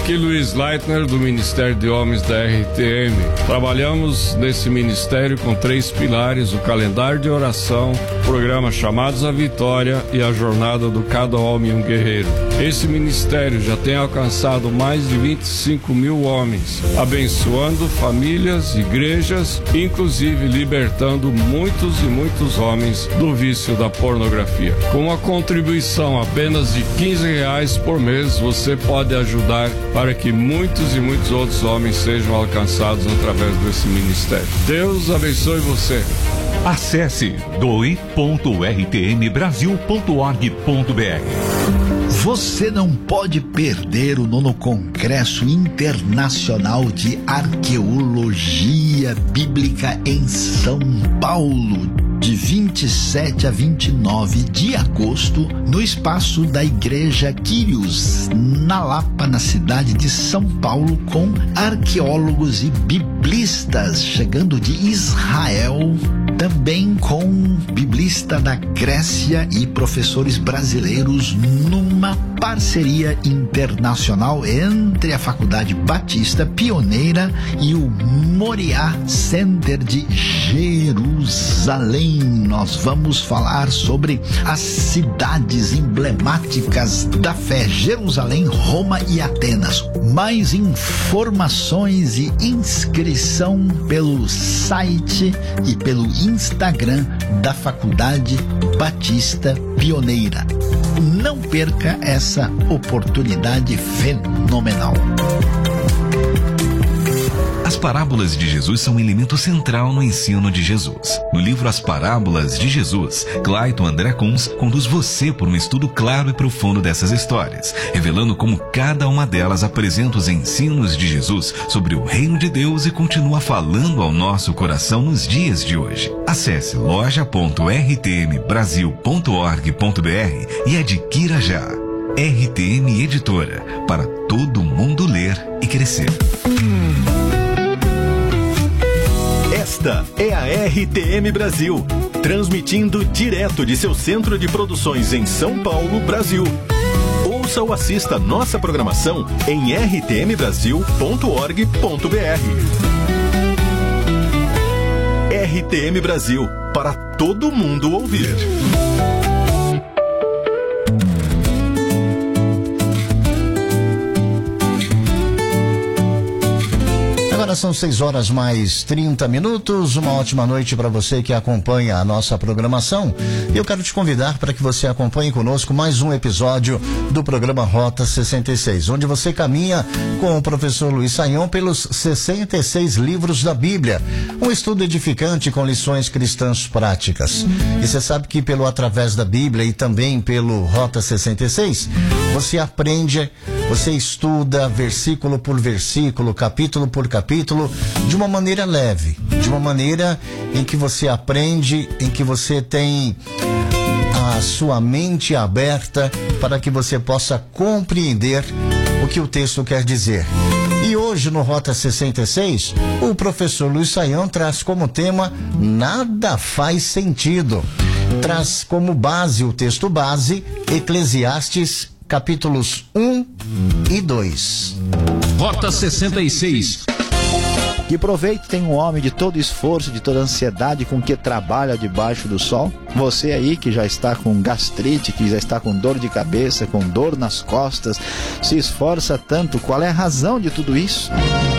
Aqui Luiz Leitner, do Ministério de Homens da RTM. Trabalhamos nesse ministério com 3 pilares: o calendário de oração, o programa Chamados à Vitória e a jornada do Cada Homem um Guerreiro. Esse ministério já tem alcançado mais de 25 mil homens, abençoando famílias, igrejas, inclusive libertando muitos e muitos homens do vício da pornografia. Com uma contribuição apenas de R$15 por mês, você pode ajudar para que muitos e muitos outros homens sejam alcançados através desse ministério. Deus abençoe você. Acesse doe.rtmbrasil.org.br. Você não pode perder o 9º Congresso Internacional de Arqueologia Bíblica em São Paulo, de 27 a 29 de agosto, no espaço da Igreja Quírios, na Lapa, na cidade de São Paulo, com arqueólogos e biblistas chegando de Israel, também com biblista da Grécia e professores brasileiros, numa parceria internacional entre a Faculdade Batista Pioneira e o Moriá Center de Jerusalém. Nós vamos falar sobre as cidades emblemáticas da fé: Jerusalém, Roma e Atenas. Mais informações e inscrição pelo site e pelo Instagram da Faculdade Batista Pioneira. Não perca essa oportunidade fenomenal. As parábolas de Jesus são um elemento central no ensino de Jesus. No livro As Parábolas de Jesus, Clayton André Kunz conduz você por um estudo claro e profundo dessas histórias, revelando como cada uma delas apresenta os ensinos de Jesus sobre o reino de Deus e continua falando ao nosso coração nos dias de hoje. Acesse loja.rtmbrasil.org.br e adquira já. RTM Editora, para todo mundo ler e crescer. Esta é a RTM Brasil, transmitindo direto de seu centro de produções em São Paulo, Brasil. Ouça ou assista nossa programação em rtmbrasil.org.br. RTM Brasil, para todo mundo ouvir. Agora são 6h mais 30. Uma ótima noite para você que acompanha a nossa programação. E eu quero te convidar para que você acompanhe conosco mais um episódio do programa Rota 66, onde você caminha com o professor Luiz Saião pelos 66 livros da Bíblia. Um estudo edificante com lições cristãs práticas. E você sabe que através da Bíblia e também pelo Rota 66, você aprende, você estuda versículo por versículo, capítulo por capítulo, de uma maneira leve, de uma maneira em que você aprende, em que você tem a sua mente aberta para que você possa compreender o que o texto quer dizer. E hoje no Rota 66, o professor Luiz Saião traz como tema Nada Faz Sentido. Traz como base, o texto base, Eclesiastes capítulos 1 e 2. Rota 66. Que proveito tem um homem de todo esforço, de toda ansiedade com que trabalha debaixo do sol? Você aí que já está com gastrite, que já está com dor de cabeça, com dor nas costas, se esforça tanto, qual é a razão de tudo isso?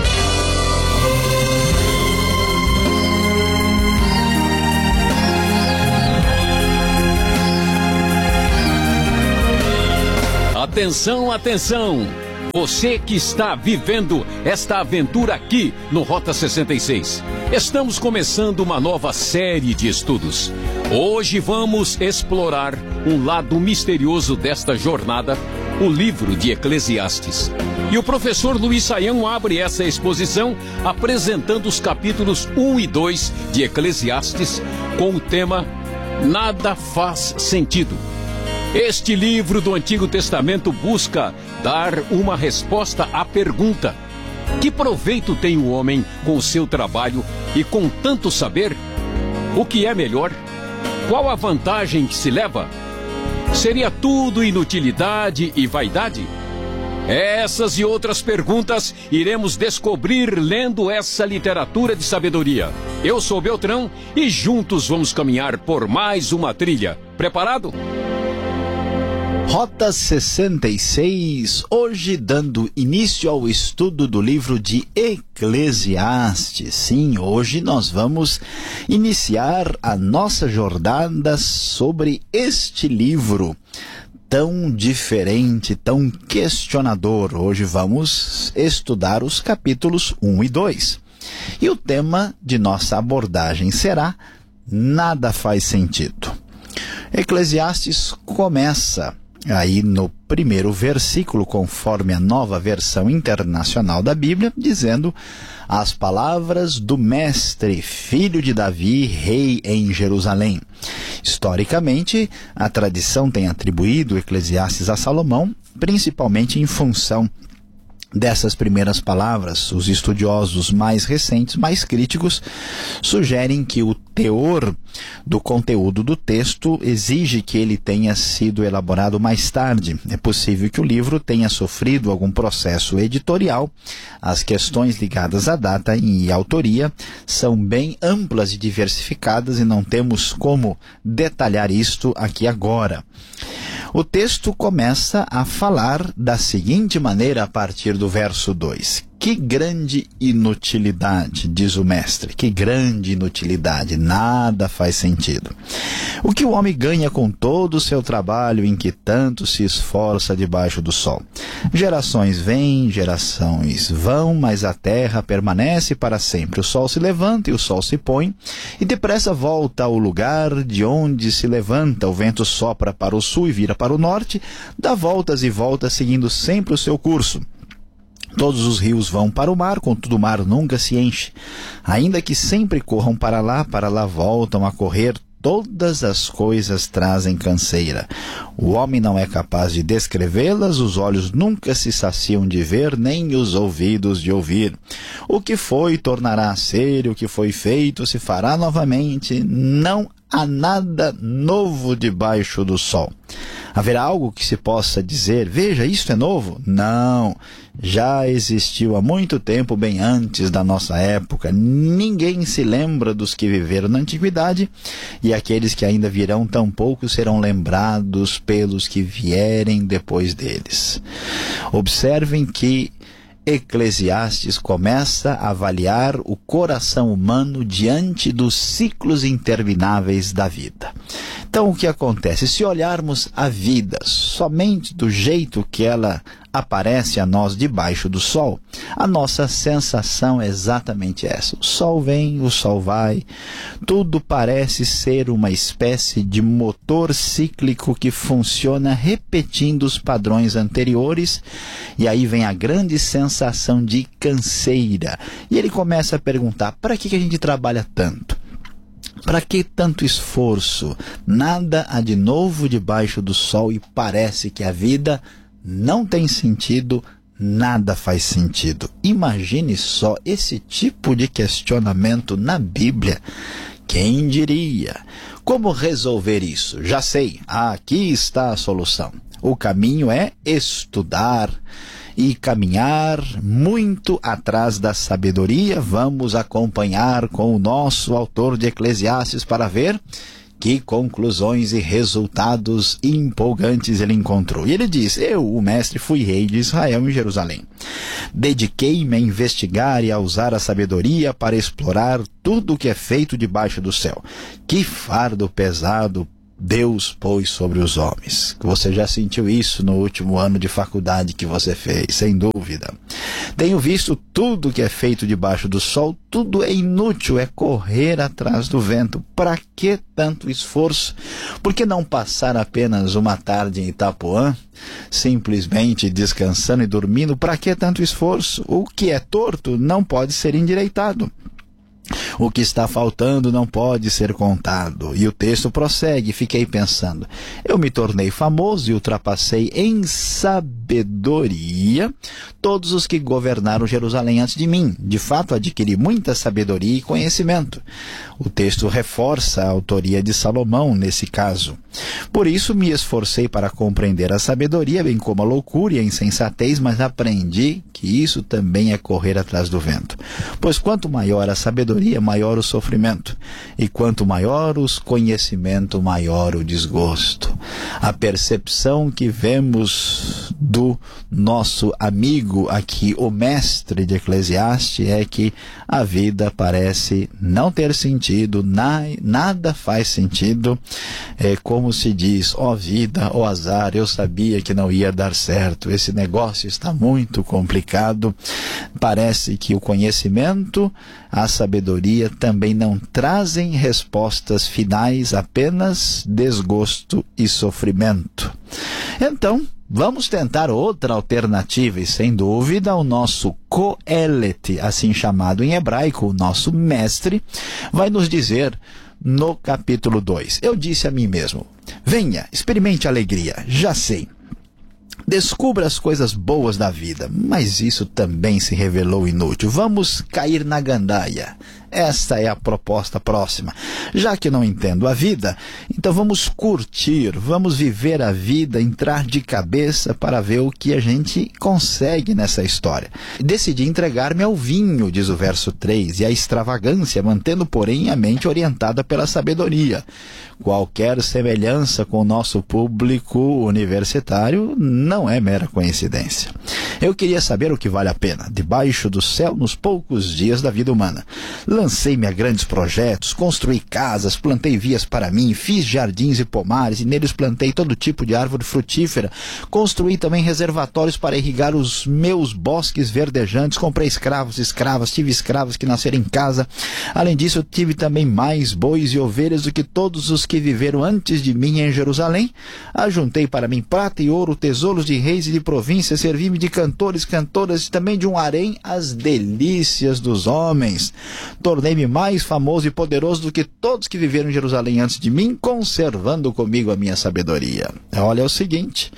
Atenção, atenção! Você que está vivendo esta aventura aqui no Rota 66. Estamos começando uma nova série de estudos. Hoje vamos explorar um lado misterioso desta jornada, o livro de Eclesiastes. E o professor Luiz Saião abre essa exposição apresentando os capítulos 1 e 2 de Eclesiastes com o tema Nada Faz Sentido. Este livro do Antigo Testamento busca dar uma resposta à pergunta: que proveito tem o homem com o seu trabalho e com tanto saber? O que é melhor? Qual a vantagem que se leva? Seria tudo inutilidade e vaidade? Essas e outras perguntas iremos descobrir lendo essa literatura de sabedoria. Eu sou Beltrão e juntos vamos caminhar por mais uma trilha. Preparado? Rota 66, hoje dando início ao estudo do livro de Eclesiastes. Sim, hoje nós vamos iniciar a nossa jornada sobre este livro tão diferente, tão questionador. Hoje vamos estudar os capítulos 1 e 2. E o tema de nossa abordagem será Nada faz sentido. Eclesiastes começa aí no primeiro versículo, conforme a Nova Versão Internacional da Bíblia, dizendo: as palavras do mestre, filho de Davi, rei em Jerusalém. Historicamente, a tradição tem atribuído Eclesiastes a Salomão, principalmente em função dessas primeiras palavras. Os estudiosos mais recentes, mais críticos, sugerem que o teor do conteúdo do texto exige que ele tenha sido elaborado mais tarde. É possível que o livro tenha sofrido algum processo editorial. As questões ligadas à data e autoria são bem amplas e diversificadas e não temos como detalhar isto aqui agora. O texto começa a falar da seguinte maneira a partir do verso 2. Que grande inutilidade, diz o mestre, que grande inutilidade, nada faz sentido. O que o homem ganha com todo o seu trabalho em que tanto se esforça debaixo do sol? Gerações vêm, gerações vão, mas a terra permanece para sempre. O sol se levanta e o sol se põe, e depressa volta ao lugar de onde se levanta. O vento sopra para o sul e vira para o norte, dá voltas e voltas, seguindo sempre o seu curso. Todos os rios vão para o mar, contudo o mar nunca se enche. Ainda que sempre corram para lá voltam a correr. Todas as coisas trazem canseira. O homem não é capaz de descrevê-las, os olhos nunca se saciam de ver, nem os ouvidos de ouvir. O que foi tornará a ser, o que foi feito se fará novamente. Não há nada novo debaixo do sol. Haverá algo que se possa dizer: veja, isto é novo? Não, já existiu há muito tempo, bem antes da nossa época. Ninguém se lembra dos que viveram na antiguidade, e aqueles que ainda virão tampouco serão lembrados pelos que vierem depois deles. Observem que Eclesiastes começa a avaliar o coração humano diante dos ciclos intermináveis da vida. Então, o que acontece? Se olharmos a vida somente do jeito que ela aparece a nós debaixo do sol, a nossa sensação é exatamente essa. O sol vem, o sol vai, tudo parece ser uma espécie de motor cíclico que funciona repetindo os padrões anteriores, e aí vem a grande sensação de canseira. E ele começa a perguntar: para que a gente trabalha tanto? Para que tanto esforço? Nada há de novo debaixo do sol e parece que a vida não tem sentido, nada faz sentido. Imagine só esse tipo de questionamento na Bíblia. Quem diria? Como resolver isso? Já sei, aqui está a solução. O caminho é estudar e caminhar muito atrás da sabedoria. Vamos acompanhar com o nosso autor de Eclesiastes para ver que conclusões e resultados empolgantes ele encontrou. E ele diz: eu, o mestre, fui rei de Israel em Jerusalém. Dediquei-me a investigar e a usar a sabedoria para explorar tudo o que é feito debaixo do céu. Que fardo pesado Deus pôs sobre os homens. Você já sentiu isso no último ano de faculdade que você fez, sem dúvida. Tenho visto tudo que é feito debaixo do sol, tudo é inútil, é correr atrás do vento. Para que tanto esforço? Por que não passar apenas uma tarde em Itapuã, simplesmente descansando e dormindo? Para que tanto esforço? O que é torto não pode ser endireitado. O que está faltando não pode ser contado. E o texto prossegue, fiquei pensando. Eu me tornei famoso e ultrapassei em sabedoria todos os que governaram Jerusalém antes de mim. De fato, adquiri muita sabedoria e conhecimento. O texto reforça a autoria de Salomão nesse caso. Por isso me esforcei para compreender a sabedoria, bem como a loucura e a insensatez, mas aprendi que isso também é correr atrás do vento. Pois quanto maior a sabedoria, maior o sofrimento. E quanto maior os conhecimento, maior o desgosto. A percepção que vemos do nosso amigo aqui, o mestre de Eclesiastes, é que a vida parece não ter sentido, nada faz sentido. É como se diz, ó vida, ó azar, eu sabia que não ia dar certo, esse negócio está muito complicado. Parece que o conhecimento, a sabedoria também não trazem respostas finais, apenas desgosto e sofrimento. Então, vamos tentar outra alternativa e, sem dúvida, o nosso Coelet, assim chamado em hebraico, o nosso mestre, vai nos dizer no capítulo 2. Eu disse a mim mesmo, venha, experimente a alegria, já sei. Descubra as coisas boas da vida, mas isso também se revelou inútil. Vamos cair na gandaia. Esta é a proposta próxima. Já que não entendo a vida, então vamos curtir, vamos viver a vida, entrar de cabeça para ver o que a gente consegue nessa história. Decidi entregar-me ao vinho, diz o verso 3, e à extravagância, mantendo, porém, a mente orientada pela sabedoria. Qualquer semelhança com o nosso público universitário não é mera coincidência. Eu queria saber o que vale a pena, debaixo do céu, nos poucos dias da vida humana. Lancei-me a grandes projetos, construí casas, plantei vias para mim, fiz jardins e pomares, e neles plantei todo tipo de árvore frutífera. Construí também reservatórios para irrigar os meus bosques verdejantes, comprei escravos e escravas, tive escravos que nasceram em casa. Além disso, eu tive também mais bois e ovelhas do que todos os que viveram antes de mim em Jerusalém. Ajuntei para mim prata e ouro, tesouros de reis e de províncias, servi-me de cantores, cantoras e também de um harém, as delícias dos homens. Tornei-me mais famoso e poderoso do que todos que viveram em Jerusalém antes de mim, conservando comigo a minha sabedoria. Olha, é o seguinte,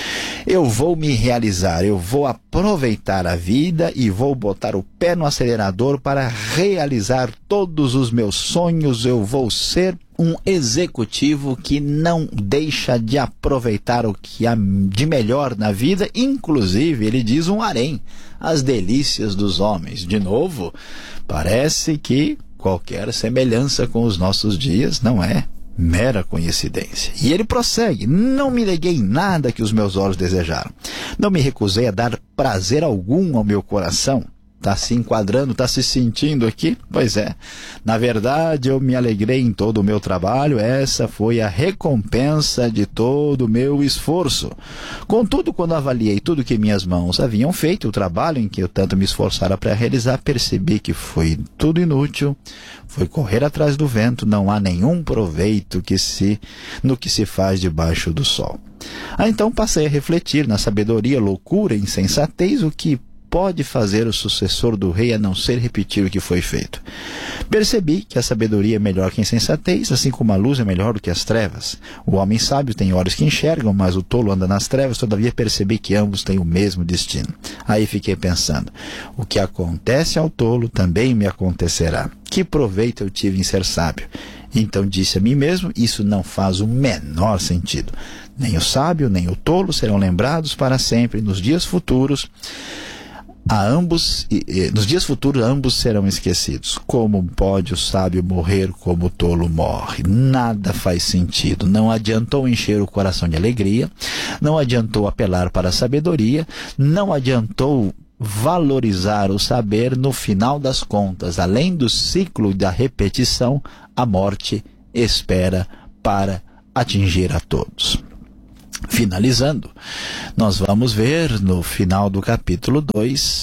eu vou me realizar, eu vou aproveitar a vida e vou botar o pé no acelerador para realizar todos os meus sonhos. Eu vou ser um executivo que não deixa de aproveitar o que há de melhor na vida, inclusive, ele diz, um harém, as delícias dos homens. De novo, parece que qualquer semelhança com os nossos dias não é mera coincidência. E ele prossegue, não me neguei nada que os meus olhos desejaram. Não me recusei a dar prazer algum ao meu coração. Está se enquadrando, está se sentindo aqui? Pois é. Na verdade, eu me alegrei em todo o meu trabalho. Essa foi a recompensa de todo o meu esforço. Contudo, quando avaliei tudo que minhas mãos haviam feito, o trabalho em que eu tanto me esforçara para realizar, percebi que foi tudo inútil, foi correr atrás do vento, não há nenhum proveito no que se faz debaixo do sol. Então passei a refletir na sabedoria, loucura e insensatez, o que pode fazer o sucessor do rei a não ser repetir o que foi feito. Percebi que a sabedoria é melhor que a insensatez, assim como a luz é melhor do que as trevas. O homem sábio tem olhos que enxergam, mas o tolo anda nas trevas. Todavia percebi que ambos têm o mesmo destino. Aí fiquei pensando, o que acontece ao tolo também me acontecerá. Que proveito eu tive em ser sábio? Então disse a mim mesmo, isso não faz o menor sentido. Nem o sábio, nem o tolo serão lembrados para sempre. Nos dias futuros, ambos serão esquecidos. Como pode o sábio morrer como o tolo morre? Nada faz sentido. Não adiantou encher o coração de alegria, não adiantou apelar para a sabedoria, não adiantou valorizar o saber. No final das contas, além do ciclo da repetição, a morte espera para atingir a todos. Finalizando, nós vamos ver no final do capítulo 2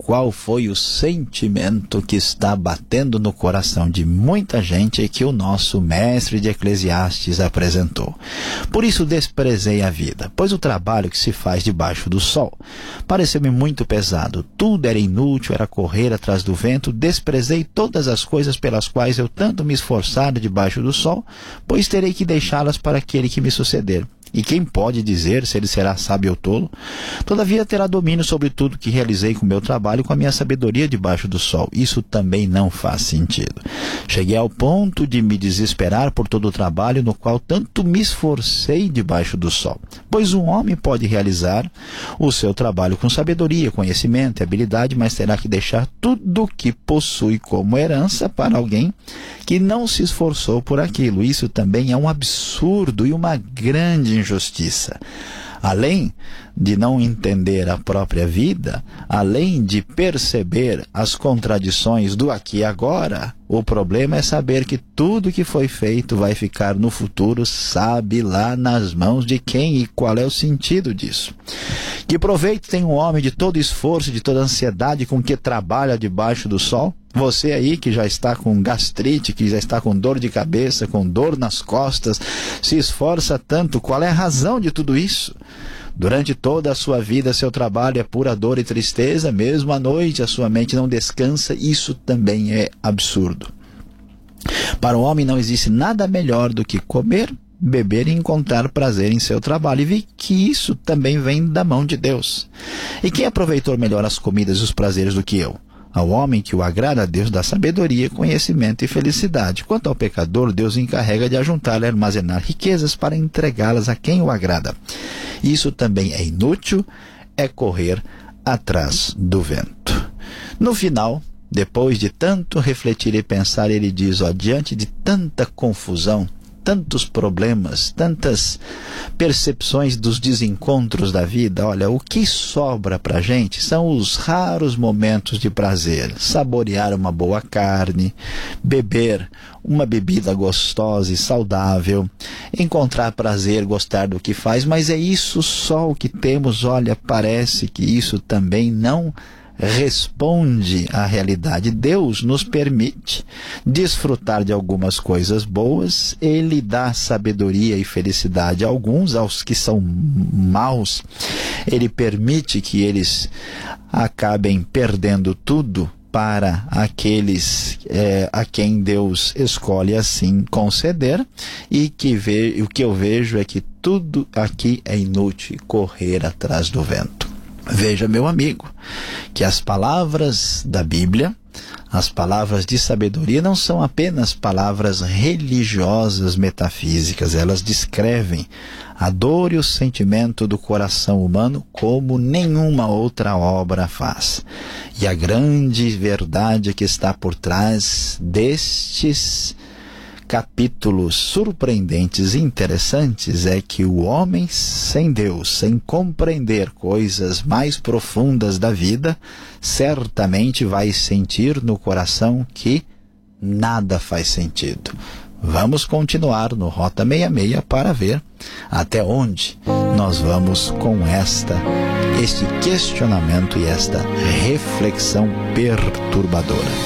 qual foi o sentimento que está batendo no coração de muita gente e que o nosso mestre de Eclesiastes apresentou. Por isso desprezei a vida, pois o trabalho que se faz debaixo do sol pareceu-me muito pesado. Tudo era inútil, era correr atrás do vento. Desprezei todas as coisas pelas quais eu tanto me esforçara debaixo do sol, pois terei que deixá-las para aquele que me suceder. E quem pode dizer se ele será sábio ou tolo? Todavia terá domínio sobre tudo que realizei com meu trabalho, com a minha sabedoria debaixo do sol. Isso também não faz sentido. Cheguei ao ponto de me desesperar por todo o trabalho no qual tanto me esforcei debaixo do sol. Pois um homem pode realizar o seu trabalho com sabedoria, conhecimento e habilidade, mas terá que deixar tudo o que possui como herança para alguém que não se esforçou por aquilo. Isso também é um absurdo e uma grande injustiça. Além de não entender a própria vida, além de perceber as contradições do aqui e agora, o problema é saber que tudo que foi feito vai ficar no futuro, sabe lá nas mãos de quem e qual é o sentido disso. Que proveito tem um homem de todo esforço, de toda ansiedade com que trabalha debaixo do sol? Você aí que já está com gastrite, que já está com dor de cabeça, com dor nas costas, se esforça tanto, qual é a razão de tudo isso? Durante toda a sua vida, seu trabalho é pura dor e tristeza, mesmo à noite a sua mente não descansa, isso também é absurdo. Para o homem não existe nada melhor do que comer, beber e encontrar prazer em seu trabalho, e vi que isso também vem da mão de Deus. E quem aproveitou melhor as comidas e os prazeres do que eu? Ao homem que o agrada, a Deus dá sabedoria, conhecimento e felicidade. Quanto ao pecador, Deus o encarrega de ajuntar e armazenar riquezas para entregá-las a quem o agrada. Isso também é inútil, é correr atrás do vento. No final, depois de tanto refletir e pensar, ele diz, diante de tanta confusão, tantos problemas, tantas percepções dos desencontros da vida, olha, o que sobra para a gente são os raros momentos de prazer. Saborear uma boa carne, beber uma bebida gostosa e saudável, encontrar prazer, gostar do que faz, mas é isso só o que temos. Olha, parece que isso também não responde à realidade. Deus nos permite desfrutar de algumas coisas boas, Ele dá sabedoria e felicidade a alguns, aos que são maus, Ele permite que eles acabem perdendo tudo para aqueles a quem Deus escolhe assim conceder, e o que eu vejo é que tudo aqui é inútil, correr atrás do vento. Veja, meu amigo, que as palavras da Bíblia, as palavras de sabedoria, não são apenas palavras religiosas, metafísicas. Elas descrevem a dor e o sentimento do coração humano como nenhuma outra obra faz. E a grande verdade que está por trás destes capítulos surpreendentes e interessantes é que o homem sem Deus, sem compreender coisas mais profundas da vida, certamente vai sentir no coração que nada faz sentido. Vamos continuar no Rota 66 para ver até onde nós vamos com este questionamento e esta reflexão perturbadora.